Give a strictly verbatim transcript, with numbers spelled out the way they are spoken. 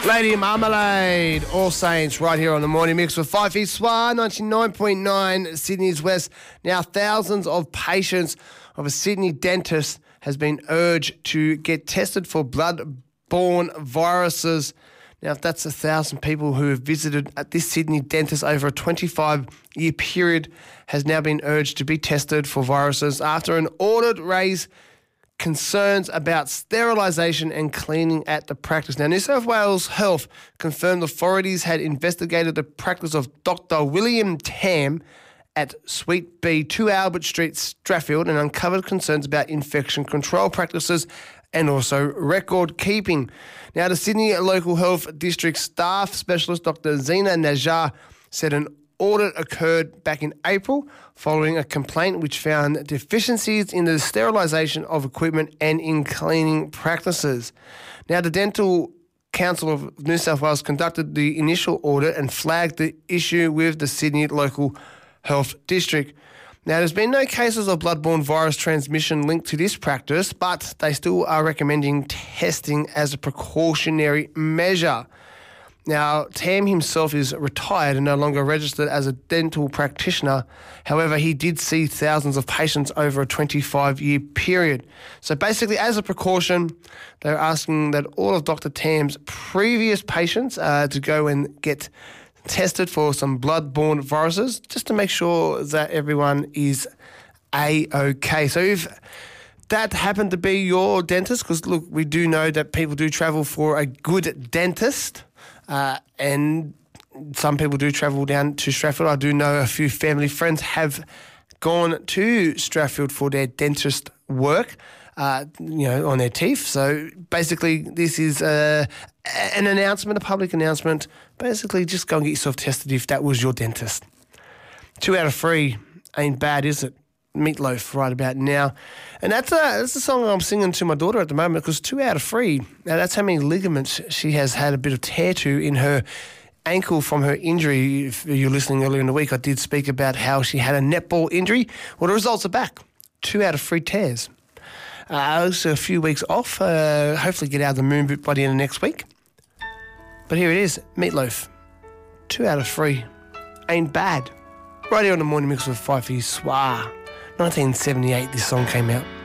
Lady Marmalade, All Saints, right here on the Morning Mix with five East Swa, ninety-nine point nine Sydney's West. Now, thousands of patients of a Sydney dentist has been urged to get tested for blood-borne viruses. Now, if that's a thousand people who have visited at this Sydney dentist over a twenty-five year period, has now been urged to be tested for viruses after an audit raised concerns about sterilisation and cleaning at the practice. Now, New South Wales Health confirmed authorities had investigated the practice of Doctor William Tam at Suite B, two Albert Street, Strathfield, and uncovered concerns about infection control practices and also record keeping. Now, the Sydney Local Health District Staff Specialist Doctor Zina Najjar said an audit occurred back in April following a complaint which found deficiencies in the sterilisation of equipment and in cleaning practices. Now, the Dental Council of New South Wales conducted the initial audit and flagged the issue with the Sydney Local Health District. Now, there's been no cases of bloodborne virus transmission linked to this practice, but they still are recommending testing as a precautionary measure. Now, Tam himself is retired and no longer registered as a dental practitioner. However, he did see thousands of patients over a twenty-five year period. So basically, as a precaution, they're asking that all of Doctor Tam's previous patients uh, to go and get tested for some blood-borne viruses, just to make sure that everyone is A-OK. So if that happened to be your dentist, because, look, we do know that people do travel for a good dentist, Uh, and some people do travel down to Strathfield. I do know a few family friends have gone to Strathfield for their dentist work, uh, you know, on their teeth. So basically this is uh, an announcement, a public announcement. Basically just go and get yourself tested if that was your dentist. Two out of three ain't bad, is it? Meatloaf right about now. And that's a, that's the song I'm singing to my daughter at the moment, because two out of three, now that's how many ligaments she has had a bit of tear to in her ankle from her injury. If you're listening earlier in the week, I did speak about how she had a netball injury. Well, the results are back. Two out of three tears. Uh, it's a few weeks off. Uh, hopefully get out of the moon boot by the end of next week. But here it is, Meatloaf. Two out of three. Ain't bad. Right here on the Morning Mix with Fifey Swa. nineteen seventy-eight, this song came out.